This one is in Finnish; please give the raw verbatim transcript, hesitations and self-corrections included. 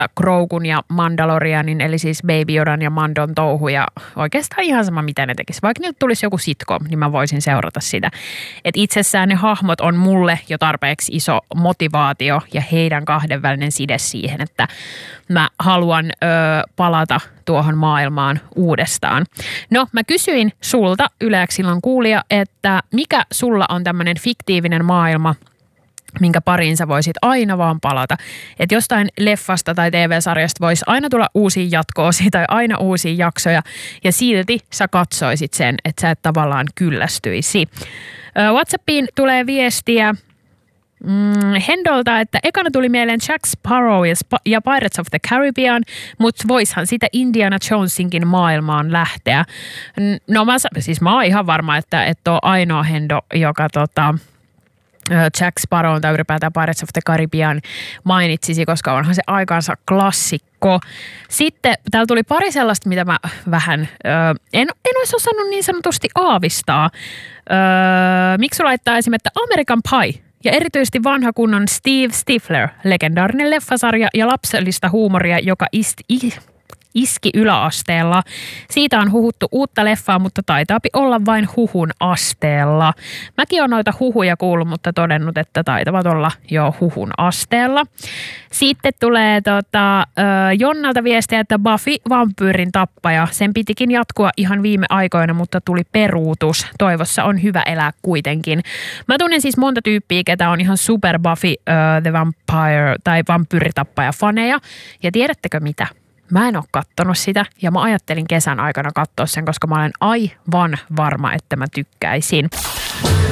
Grogun ja Mandalorianin, eli siis Baby Yodan ja Mandon touhuja. Oikeastaan ihan sama, mitä ne tekisi. Vaikka niiltä tulisi joku sitcom, niin mä voisin seurata sitä. Et itsessään ne hahmot on mulle jo tarpeeksi iso motivaatio ja heidän kahdenvälinen side siihen, että mä haluan ö, palata tuohon maailmaan uudestaan. No, mä kysyin sulta, Yle X silloin kuulija, että mikä sulla on tämmöinen fiktiivinen maailma, minkä pariin sä voisit aina vaan palata. Että jostain leffasta tai T V-sarjasta voisi aina tulla uusia jatkoosia tai aina uusia jaksoja ja silti sä katsoisit sen, että sä et tavallaan kyllästyisi. WhatsAppiin tulee viestiä Mm, Hendolta, että ekana tuli mieleen Jack Sparrow ja, Sp- ja Pirates of the Caribbean, mutta voishan sitä Indiana Jonesinkin maailmaan lähteä. No mä, siis mä oon ihan varma, että et on ainoa Hendo, joka tota, Jack Sparrow tai ylipäätään Pirates of the Caribbean mainitsisi, koska onhan se aikansa klassikko. Sitten täällä tuli pari sellaista, mitä mä vähän, ö, en, en olisi osannut niin sanotusti aavistaa. Ö, miksi laittaa esimerkiksi American Pie? Ja erityisesti vanha kunnon Steve Stifler, legendaarinen leffasarja ja lapsellista huumoria, joka isti, iski yläasteella. Siitä on huhuttu uutta leffaa, mutta taitaapi olla vain huhun asteella. Mäkin olen noita huhuja kuullut, mutta todennut, että taitavat olla jo huhun asteella. Sitten tulee tota, Jonnalta viestiä, että Buffy vampyyrin tappaja. Sen pitikin jatkua ihan viime aikoina, mutta tuli peruutus. Toivossa on hyvä elää kuitenkin. Mä tunnen siis monta tyyppiä, ketä on ihan super Buffy uh, the Vampire tai vampyyritappaja faneja. Ja tiedättekö mitä? Mä en ole kattonut sitä ja mä ajattelin kesän aikana katsoa sen, koska mä olen aivan varma, että mä tykkäisin.